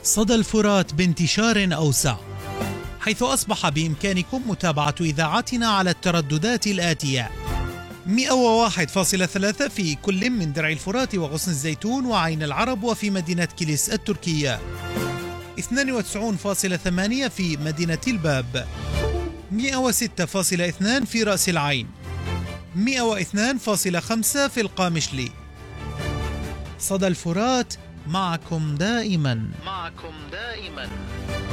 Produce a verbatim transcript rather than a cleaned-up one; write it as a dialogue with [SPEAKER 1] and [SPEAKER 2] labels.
[SPEAKER 1] صدى الفرات بانتشار أوسع، حيث أصبح بإمكانكم متابعة إذاعتنا على الترددات الآتية: مئة وواحد فاصلة ثلاثة في كل من درع الفرات وغصن الزيتون وعين العرب وفي مدينة كيليس التركية، اثنين وتسعين فاصلة ثمانية في مدينة الباب، مئة وستة فاصلة اثنين في رأس العين، مئة واثنين فاصلة خمسة في القامشلي. صدى الفرات، معكم دائما.
[SPEAKER 2] معكم دائما.